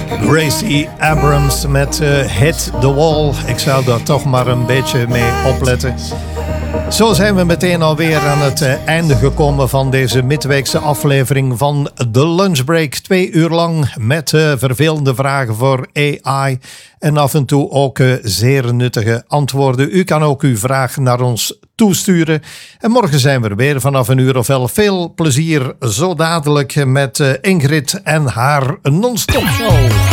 Gracie Abrams met Hit the Wall. Ik zou daar toch maar een beetje mee opletten. Zo zijn we meteen alweer aan het einde gekomen van deze midweekse aflevering van The Lunchbreak. 2 uur lang met vervelende vragen voor AI en af en toe ook zeer nuttige antwoorden. U kan ook uw vraag naar ons toesturen. En morgen zijn we er weer vanaf 11:00. Veel plezier zo dadelijk met Ingrid en haar non-stop show.